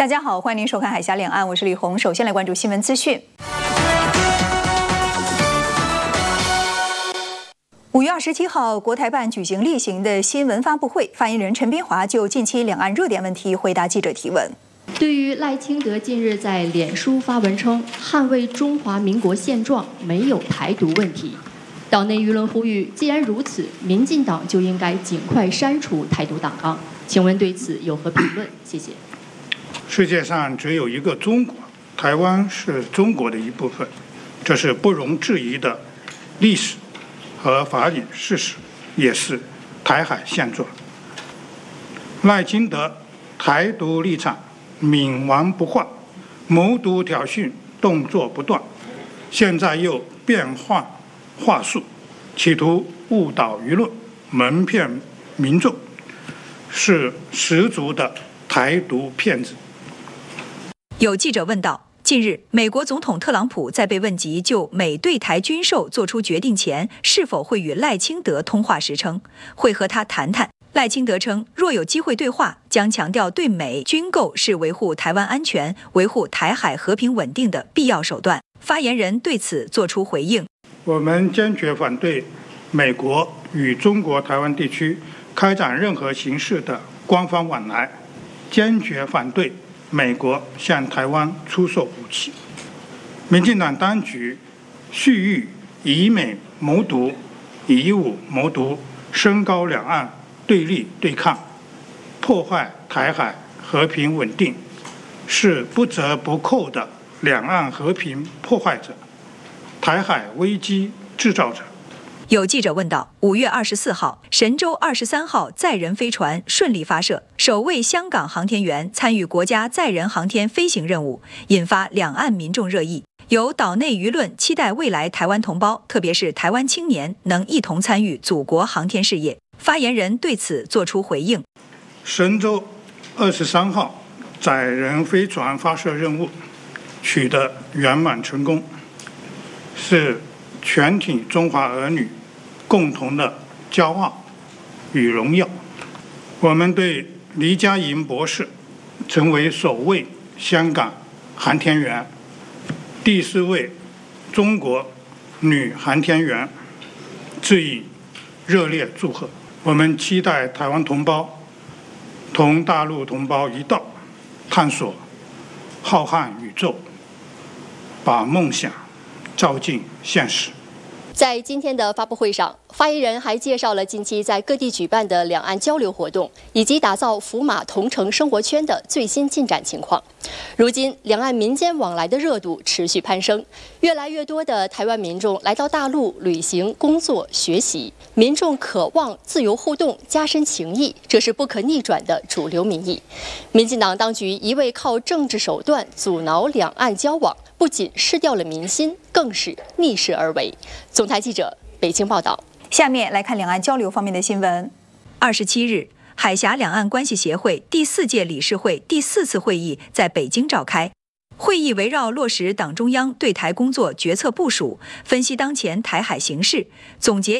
大家好，欢迎您收看《海峡两岸》，我是李红。首先来关注新闻资讯。5月27号，国台办举行例行的新闻发布会，发言人陈斌华就近期两岸热点问题回答记者提问。 对于赖清德近日在脸书发文称捍卫中华民国现状，没有台独问题，岛内舆论呼吁，既然如此，民进党就应该尽快删除台独党纲。请问对此有何评论？谢谢。 世界上只有一个中国，台湾是中国的一部分，这是不容置疑的历史和法理事实，也是台海现状。赖清德台独立场冥顽不化，谋独挑衅动作不断，现在又变换话术，企图误导舆论，蒙骗民众，是十足的台独骗子。 有记者问道，近日美国总统特朗普在被问及就美对台军售做出决定前是否会与赖清德通话时称会和他谈谈。赖清德称，若有机会对话，将强调对美军购是维护台湾安全、维护台海和平稳定的必要手段。发言人对此作出回应： 我们坚决反对美国与中国台湾地区开展任何形式的官方往来，坚决反对美国向台湾出售武器。民进党当局蓄意以美谋独、以武谋独，升高两岸对立对抗，破坏台海和平稳定，是不折不扣的两岸和平破坏者，台海危机制造者。 有记者问道，5月24号，神舟23号载人飞船顺利发射，首位香港航天员参与国家载人航天飞行任务，引发两岸民众热议。有岛内舆论期待未来台湾同胞，特别是台湾青年，能一同参与祖国航天事业。发言人对此作出回应： 神舟23号载人飞船发射任务取得圆满成功，是全体中华儿女共同的骄傲与荣耀。我们对黎佳莹博士成为首位香港航天员、第4位中国女航天员致以热烈祝贺。我们期待台湾同胞同大陆同胞一道，探索浩瀚宇宙，把梦想照进现实。 在今天的发布会上，发言人还介绍了近期在各地举办的两岸交流活动，以及打造福马同城生活圈的最新进展情况。如今，两岸民间往来的热度持续攀升，越来越多的台湾民众来到大陆旅行、工作、学习，民众渴望自由互动，加深情谊，这是不可逆转的主流民意。民进党当局一味靠政治手段阻挠两岸交往，不仅失掉了民心，更是逆势而为。总台记者北京报道。 下面来看两岸交流方面的新闻。27日，海峡两岸关系协会第4届理事会第4次会议在北京召开。会议围绕落实党中央对台工作决策部署，分析当前台海形势，总结